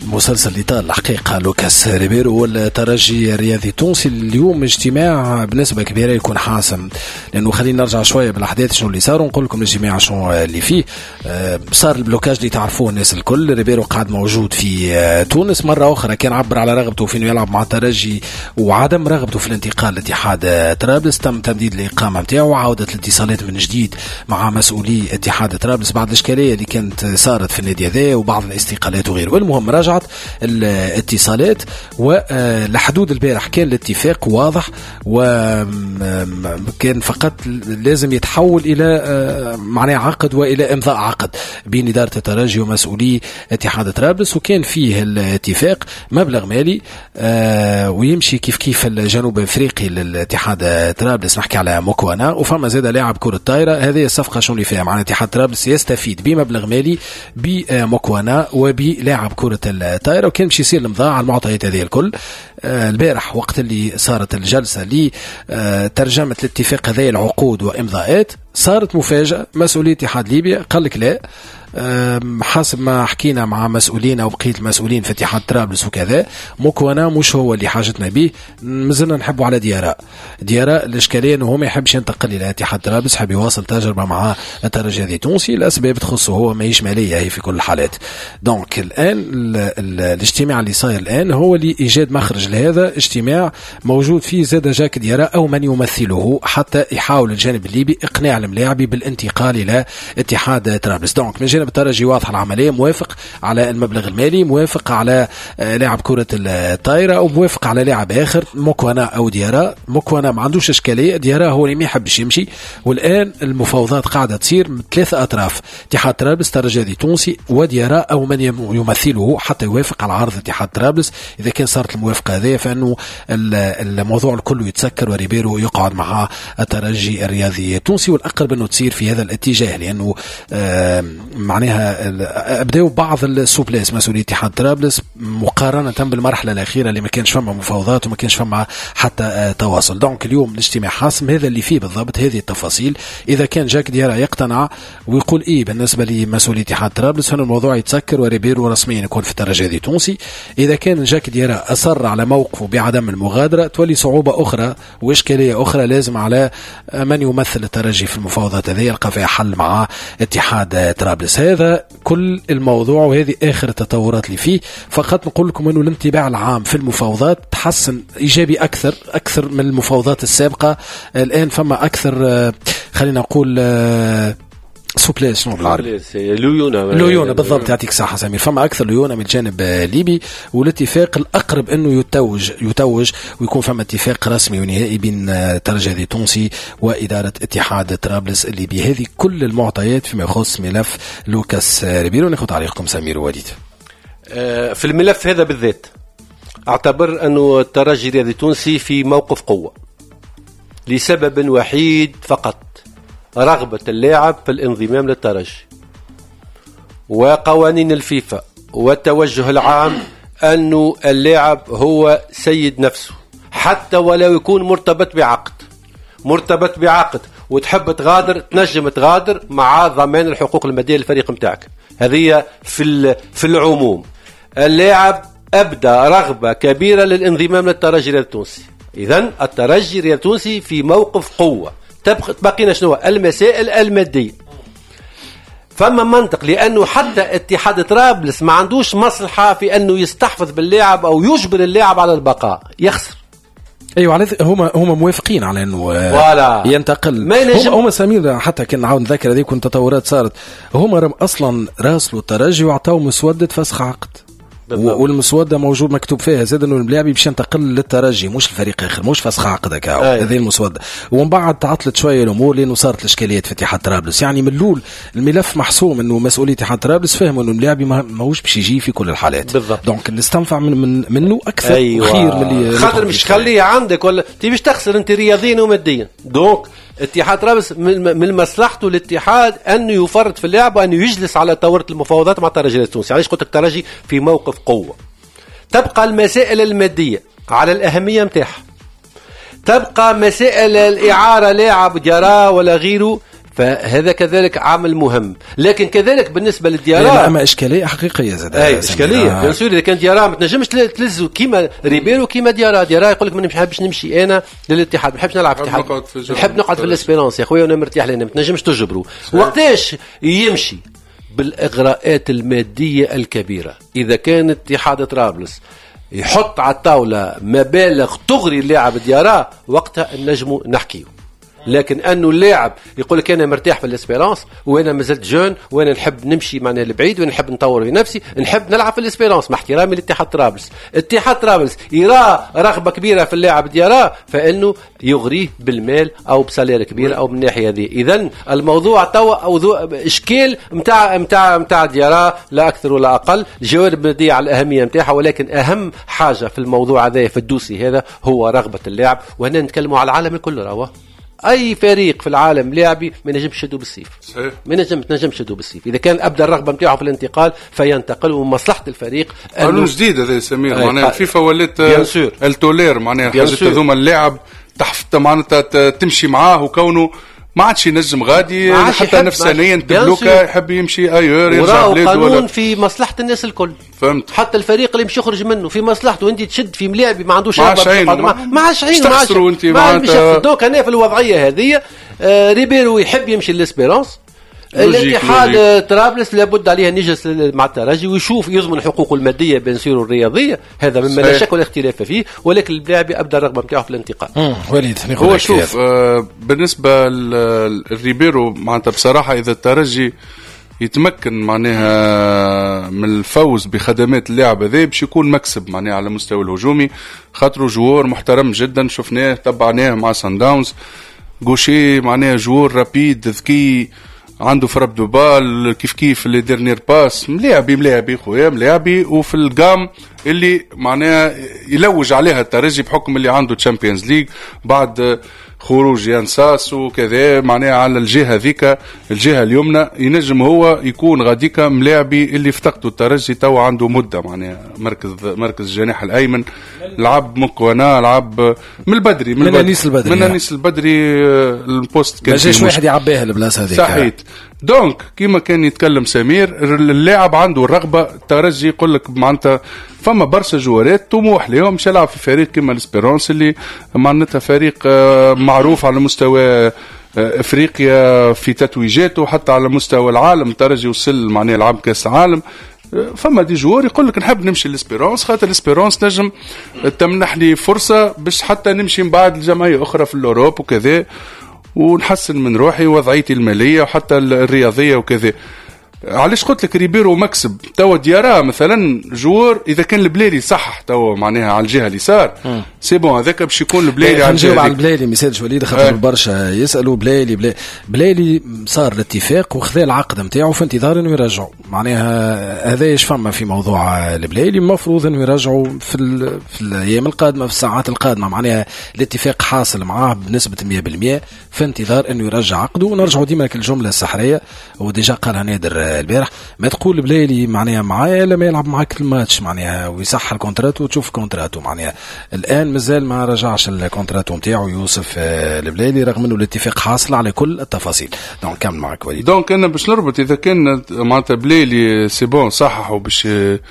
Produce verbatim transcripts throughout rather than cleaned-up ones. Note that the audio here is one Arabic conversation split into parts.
مسلسل اللي طال الحقيقة لوكاس ريبيرو والترجي الرياضي التونسي. اليوم اجتماع بنسبة كبيرة يكون حاسم، لأنه خلينا نرجع شوية بالأحداث شنو اللي صار ونقول لكم الاجتماع شنو اللي فيه. صار البلوكاج اللي تعرفوه الناس الكل. ريبيرو قاعد موجود في تونس مرة أخرى، كان عبر على رغبته في إنه يلعب مع الترجي وعدم رغبته في الانتقال لاتحاد طرابلس. تم تمديد الإقامة نتاعو وعودة الاتصالات من جديد مع مسؤولي اتحاد طرابلس بعد الإشكالية اللي كانت صارت في النادي هذا وبعض الاستقالات وغيره. المهم رجعت الاتصالات ولحدود البارح كان الاتفاق واضح، وكان فقط لازم يتحول إلى معناه عقد وإلى إمضاء عقد بين إدارة الترجي ومسؤولي اتحاد طرابلس، وكان فيه الاتفاق مبلغ مالي ويمشي كيف كيف الجنوب افريقي للاتحاد طرابلس. نحكي على موكوانا، وفما زاد لاعب كرة طايرة. هذه الصفقة شو اللي فيها معناها اتحاد طرابلس يستفيد بمبلغ مالي بموكوانا وبلاعب كرة الطايرة، وكان مش يصير الامضاء على المعطيات هذه الكل. البارح وقت اللي صارت الجلسة لترجمة الاتفاق هذه العقود وامضاءات، صارت مفاجأة. مسؤولي اتحاد ليبيا قال لك لا، حسب ما حكينا مع مسؤولين أو بقية المسؤولين في اتحاد طرابلس وكذا، موكوانا مش هو اللي حاجتنا به، مازلنا نحبوا على دياراء. دياراء الإشكالية إنه هو ما يحبش ينتقل إلى اتحاد طرابلس، حب يواصل تجربة مع الترجي التونسي لأسباب تخصه هو، ما مالية هي في كل الحالات. دونك الآن ال ال الاجتماع اللي صاير الآن هو لإيجاد مخرج لهذا. اجتماع موجود فيه زاد جاك دياراء أو من يمثله حتى يحاول الجانب الليبي إقناع الملاعبي بالانتقال إلى اتحاد طرابلس. دونك من جانب الترجي واضح العملية، موافق على المبلغ المالي، موافق على لاعب كرة الطايرة، أو موافق على لاعب آخر موكوانا أو دياراء. موكوانا ما عندوش إشكالية، دياراء هو اللي ما يحبش يمشي. والآن المفاوضات قاعدة تصير من ثلاثة أطراف، اتحاد طرابلس، ترجي التونسي، ودياراء أو من يمثله حتى يوافق على عرض اتحاد طرابلس. إذا كان صارت الموافقة هذه فإنه الموضوع الكل يتسكر وريبيرو يقعد مع الترجي الرياضي التونسي، والأقرب أنه تصير في هذا الاتجاه، لأنه معناها أبدأوا بعض السوبلاس مسؤولي اتحاد طرابلس مقارنة بالمرحلة الأخيرة اللي ما كانش فما مفاوضات وما كانش فما حتى تواصل. دونك اليوم الاجتماع حاسم، هذا اللي فيه بالضبط هذه التفاصيل. إذا كان جاك ديارا يقتنع ويقول إيه بالنسبة لمسؤولي اتحاد طرابلس، هنا الموضوع يتسكر وريبيرو رسميا يكون في الترجي التونسي. إذا كان جاك ديارا أصر على موقفه بعدم المغادرة، تولي صعوبة أخرى وإشكالية أخرى، لازم على من يمثل الترجي في المفاوضات هذه يلقى فيها حل مع اتحاد طرابلس. هذا كل الموضوع وهذه آخر التطورات اللي فيه. فقط نقول لكم أنه الانطباع العام في المفاوضات تحسن إيجابي أكثر أكثر من المفاوضات السابقة. الآن فما أكثر خلينا نقول سوبلاس شنو بالعربي ليونة ليونة بالضبط، يعطيك صحة سمير. فما أكثر ليونة من الجانب الليبي، والاتفاق الأقرب أنه يتوج يتوج ويكون فما اتفاق رسمي ونهائي بين الترجي التونسي وإدارة اتحاد طرابلس الليبي. هذه كل المعطيات فيما يخص ملف لوكاس ريبيرو. ناخذ عليكم سمير ووليد. في الملف هذا بالذات أعتبر أنه الترجي التونسي في موقف قوة لسبب وحيد فقط، رغبة اللاعب في الانضمام للترجي، وقوانين الفيفا والتوجه العام أنه اللاعب هو سيد نفسه، حتى ولو يكون مرتبط بعقد مرتبط بعقد وتحب تغادر تنجم تغادر مع ضمان الحقوق المادية للفريق متاعك. هذه في في العموم. اللاعب أبدى رغبة كبيرة للانضمام للترجي التونسي، إذن الترجي التونسي في موقف قوة. بقينا شنو المسائل المادية. فما منطق، لأنه حتى اتحاد طرابلس ما عندوش مصلحة في أنه يستحفظ باللاعب أو يجبر اللاعب على البقاء، يخسر. ايوه على هما هما موافقين على انه ينتقل. هم هم سمير حتى كان نعاود نذكر هذيك كنت تطورات صارت، هما اصلا راسلوا الترجي وعطاو مسوده فسخ عقد، والمسودة موجود مكتوب فيها زاد انه الملاعب باش ينتقل للترجي مش الفريق اخر، مش فسخ عقدك. هذه المسودة. ومن بعد تعطلت شويه الامور لانه صارت الاشكاليات في اتحاد طرابلس. يعني من الاول الملف محسوم انه مسؤوليه اتحاد طرابلس فهموا انه الملاعب ماهوش باش يجي في كل الحالات بالضبط. دونك اللي استنفع من, من منه اكثر أيوة. خير من اللي خاطر مش تخليه عندك ولا تبيش تخسر انت رياضيا وماديا. دونك اتحاد طرابلس من مصلحته الاتحاد انه يفرط في اللعب وانه يجلس على طاولة المفاوضات مع الترجي التونسي. علاش قلت الترجي في موقف قوة. تبقى المسائل المادية على الأهمية متاعها، تبقى مسائل الإعارة لاعب جرى ولا غيره فهذا كذلك عامل مهم. لكن كذلك بالنسبه للديارة اما اشكاليه حقيقيه زاد اي اشكاليه بيان سور. اذا كان ديارة ما تنجمش تلزو كيما ريبيرو كيما ديارة ديارة يقول لك ما نحبش نمشي انا للاتحاد، ما نحبش نلعب في الاتحاد، نحب نقعد في الاسبيرونس يا خويا وانا مرتاح لنا، ما تنجمش تجبروا. وقتاش يمشي بالاغراءات الماديه الكبيره. اذا كان اتحاد طرابلس يحط على الطاوله مبالغ تغري اللاعب ديارة، وقتها النجم نحكيه. لكن انه اللاعب يقول لك انا مرتاح في الاسبيرانس وانا مازلت جون وانا نحب نمشي معناها لبعيد وانا نحب نطور في نفسي، نحب نلعب في الاسبيرانس مع احترامي لاتحاد طرابلس. اتحاد طرابلس يرى رغبه كبيره في اللاعب ديارة فانه يغريه بالمال او بسالير كبير او من الناحيه هذه. اذا الموضوع توا او اشكال نتاع نتاع نتاع ديارة لا اكثر ولا اقل. الجوانب الماديه على الاهميه نتاعها، ولكن اهم حاجه في الموضوع هذا في الدوسي هذا هو رغبه اللاعب. وهنا نتكلموا على العالم الكل. راهو اي فريق في العالم لاعبي ما ينجمش يشدوا بالسيف، ما ينجم تنجمش يشدوا بالسيف. اذا كان ابدا الرغبه نتاعه في الانتقال فينتقل، ومصلحه الفريق. قانون جديد هذا سمير معناها الفيفا ولات التولير معناها الحاجات هذوما اللاعب تحت معناتها تمشي معاه، وكونه ما عادش ينجم غادي حتى نفسانيا تبلوكا يحب يمشي ايور يرجع بلاده. قانون في مصلحه الناس الكل، فهمت؟ حتى الفريق اللي مش يخرج منه في مصلحته. انت تشد في ملاعب ما عندوش رغبه ما عادش عين ما عادش معناتها. دوك انا في الوضعيه هذه آه ريبيرو يحب يمشي للاسبيرانس، الاتحاد طرابلس لابد عليه ان يجلس مع الترجي ويشوف يضمن حقوقه الماديه بنسيره الرياضيه، هذا مما لا شك ولا اختلاف فيه. ولكن اللاعب ابدا الرغبه نتاعه في الانتقال. وليد هو شوف آه بالنسبه للريبيرو معناتها بصراحه اذا الترجي يتمكن معناها من الفوز بخدمات اللاعب هذا باش يكون مكسب معناها على المستوى الهجومي، خاطره جوار محترم جدا شفناه تبعناه مع سان داونز. غوشي معناها جوار رابيد ذكي عنده فرب دو بال كيف كيف اللي ديرنير باس ملاعبي ملاعبي خويا ملاعبي. وفي القام اللي معناها يلوج عليها الترجي بحكم اللي عنده تشامبيونز ليج بعد خروج يانساس وكذا معناها على الجهة ذيك الجهة اليمنى ينجم هو يكون غاديكا ملاعبي اللي افتقدوا الترجي تو عنده مدة معناها مركز مركز الجناح الأيمن لعب مكونا لعب من البدري من, من انيس البدري من انيس البدري البوست كان جاش واحد يعبيها البلاصه هذيك صحيت. دونك كيما كان يتكلم سمير اللاعب عنده الرغبه. الترجي يقول لك معناتها فما برشا جوارات طموح ليهم مش يلعب في فريق كيما الاسبيرونس اللي معناتها فريق معروف على مستوى افريقيا في تتويجاته حتى على مستوى العالم. الترجي وصل معناها لعب كاس العالم. فما دي جوار يقول لك نحب نمشي للاسبيرونس خاطر الاسبيرونس نجم تمنح لي فرصه باش حتى نمشي من بعد الجمعيه اخرى في الاوروب وكذا ونحسن من روحي ووضعيتي الماليه وحتى الرياضيه وكذا. علاش قلت لك ريبيرو مكسب توا ديارة مثلا جوار اذا كان البليلي صح توا معناها على الجهه اليسار سي بون هذاك باش يكون البليلي على الجهه على البليلي مثال وليد خاطر برشا يسالوا بليلي بليلي, بليلي صار الاتفاق وخذا العقد نتاعو في انتظار انه يرجعوا معناها هذا ايش فما في موضوع البليلي المفروض انه يرجعوا في ال... في الايام القادمه في الساعات القادمه معناها الاتفاق حاصل معاه بنسبه مية بالمية في انتظار انه يرجع عقده. ونرجعوا ديما الجمله السحريه وديجا قالها نادر البارح ما تقول بليلي معناها معايا لما يلعب معاك الماتش معناها ويصح الكونترات وتشوف كونتراته معناها الان مازال ما رجعش الكونتراتو نتاعو يوسف البليلي رغم انه الاتفاق حاصل على كل التفاصيل. دونك كمل معك وليد. دونك انا باش نربط اذا كان معناتها بليلي سي بون صحح وباش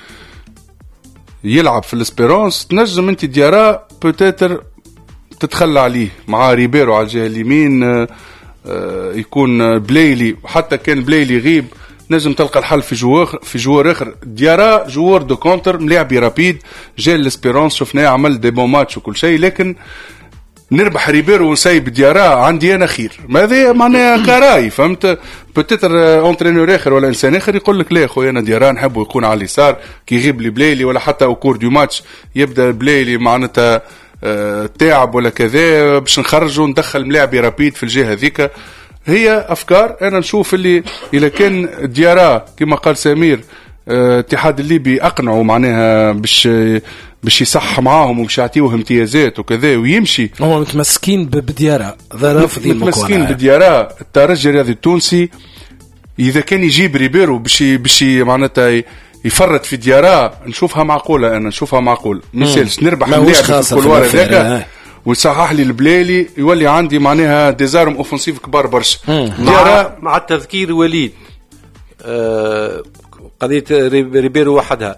يلعب في الاسبيرونس تنجم انت ديارة بوتيتر تتخلى عليه مع ريبيرو على الجهه اليمين يكون بليلي حتى كان بليلي غيب نجم تلقى الحل في جوار في جوار اخر. ديارة جوار دو كونتر ملاعبي رابيد جا الاسبيرونس شفناه عمل دي بون ماتش وكل شيء لكن نربح ريبيرو ونسيب ديارة عندي انا خير. ماذا معناها كراي فهمت بوتيتر اونترينور اخر ولا انسان اخر يقول لك لا خويا انا ديارة نحبه يكون على اليسار كي يغيب لي بليلي ولا حتى او كور دو ماتش يبدا بليلي معناتها أه تعب ولا كذا باش نخرجوا ندخل ملاعبي رابيد في الجهه ذيك. هي افكار انا نشوف اللي اذا كان ديارة كما قال سمير اتحاد الليبي اقنعوا معناها باش باش يصح معاهم وباش يعطيوه امتيازات وكذا ويمشي هم متمسكين بديارة رافضين متمسكين بديارة. الترجي الرياضي التونسي اذا كان يجيب ريبيرو باش باش معناتها يفرط في ديارة نشوفها معقوله. انا نشوفها معقول مثالش نربح ملاعب في الكولوار هذاك ويصحح لي البليلي يولي عندي معناها ديزارم اوفنسيف كبار برشا. مع, مع التذكير وليد آه قضيه ريبيرو وحدها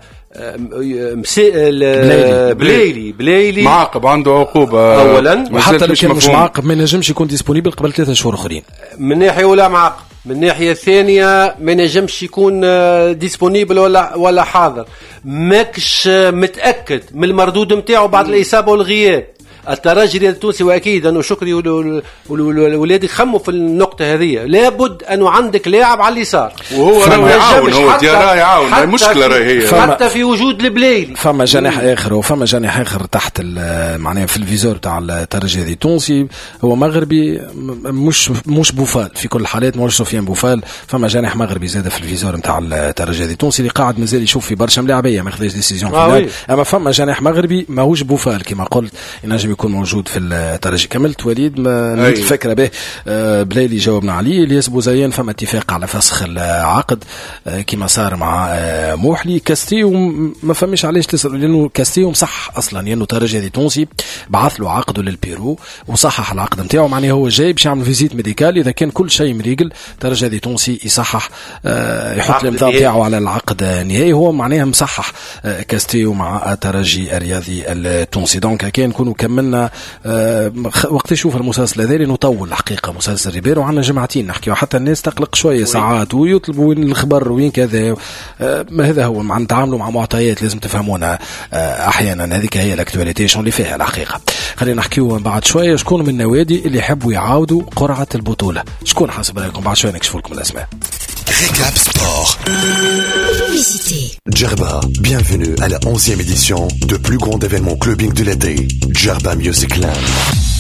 بليلي بليلي بليلي معاقب عنده عقوبه اولا وحتى لو كان مش معاقب ما ينجمش يكون ديسبونيبل قبل ثلاثة شهور اخرين من ناحيه ولا معاقب من الناحيه الثانيه ما ينجمش يكون ديسبونيبل ولا ولا حاضر ماكش متاكد من المردود نتاعو بعد الاصابه والغياب. الترجي التونسي واكيد انه شكري والولاد يخموا في النقطه هذه لابد انه عندك لاعب على اليسار وهو راهو يعاون هو ديارا يعاون هاي مشكله راهي هي حتى في وجود البلايلي فما جناح اخر وفما جناح اخر تحت معناها في الفيزور تاع الترجي التونسي هو مغربي مش مش بوفال في كل الحالات مش سفيان بوفال. فما جناح مغربي زاد في الفيزور نتاع الترجي التونسي اللي قاعد مازال يشوف في برشا ملاعبيه ما خداش ديسيزيون فينال. اما فما جناح مغربي ماهوش بوفال كما قلت ينجم يكون موجود في الترجي. كملت وليد ما الفكره به بلايلي جاوبنا عليه. الياس بوزيان فما اتفاق على فسخ العقد كما صار مع موحلي. كاستيو ما فهمش علاش تسأل لانه كاستيو مصح اصلا لانه الترجي التونسي بعث له عقده للبيرو وصحح العقد نتاعو معناه هو جاي باش يعمل فيزيت ميديكال. اذا كان كل شيء مريقل الترجي التونسي يصحح يحط الامضاء نتاعو على العقد النهائي هو معناها مصحح كاستيو مع الترجي الرياضي التونسي. دونك كان نكونوا كملنا أه وقت يشوف المسلسل هذا نطول الحقيقه مسلسل ريبيرو وعندنا جمعتين نحكيو حتى الناس تقلق شويه ساعات ويطلبوا وين الخبر وين كذا. أه هذا هو مع نتعاملوا مع معطيات لازم تفهمونها أه احيانا هذيك هي الاكتواليتيشن اللي فيها الحقيقه. خلينا نحكيو بعد شويه شكون من النوادي اللي يحبوا يعاودوا قرعه البطوله شكون حسب رايكم بعد شويه نكشف لكم الاسماء. Récap Sport. Publicité. Djerba, bienvenue à la onzième édition de plus grand événement clubbing de l'été, Djerba Music Land.